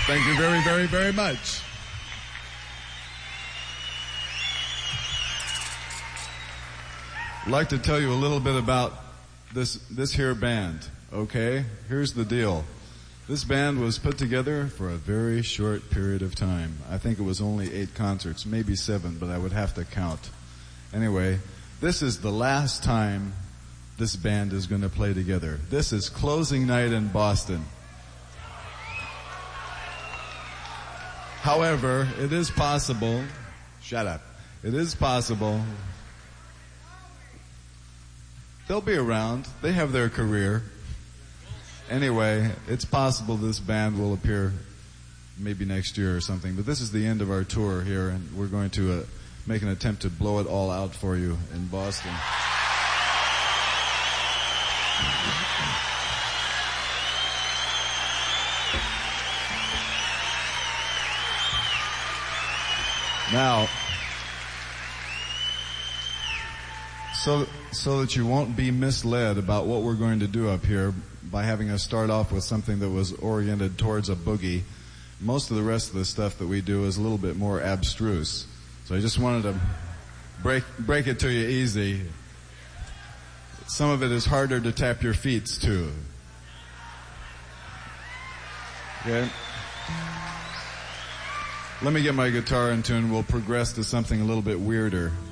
Thank you very, very, very much. I'd like to tell you a little bit about this here band, okay? Here's the deal. This band was put together for a very short period of time. I think it was only 8 concerts, maybe 7, but I would have to count. Anyway, this is the last time this band is going to play together. This is closing night in Boston. However, it is possible, shut up, it is possible, they'll be around, they have their career. Anyway, it's possible this band will appear maybe next year or something, but this is the end of our tour here, and we're going to make an attempt to blow it all out for you in Boston. Now, so that you won't be misled about what we're going to do up here by having us start off with something that was oriented towards a boogie, most of the rest of the stuff that we do is a little bit more abstruse. So I just wanted to break it to you easy. Some of it is harder to tap your feet to. Okay? Let me get my guitar in tune. We'll progress to something a little bit weirder.